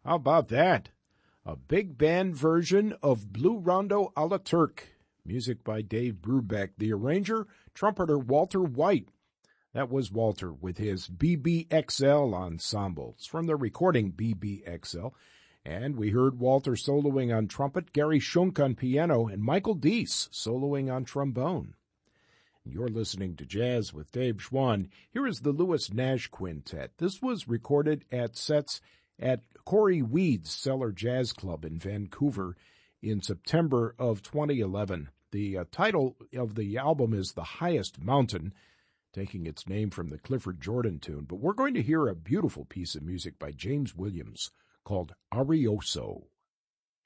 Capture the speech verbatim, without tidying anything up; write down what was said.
How about that? A big band version of Blue Rondo a la Turk. Music by Dave Brubeck. The arranger, trumpeter Walter White. That was Walter with his B B X L ensemble. It's from the recording B B X L. And we heard Walter soloing on trumpet, Gary Schunk on piano, and Michael Deese soloing on trombone. You're listening to Jazz with Dave Schwann. Here is the Lewis Nash Quintet. This was recorded at sets at Corey Weed's Cellar Jazz Club in Vancouver in September of twenty eleven. The uh, title of the album is The Highest Mountain, taking its name from the Clifford Jordan tune. But we're going to hear a beautiful piece of music by James Williams called Arioso.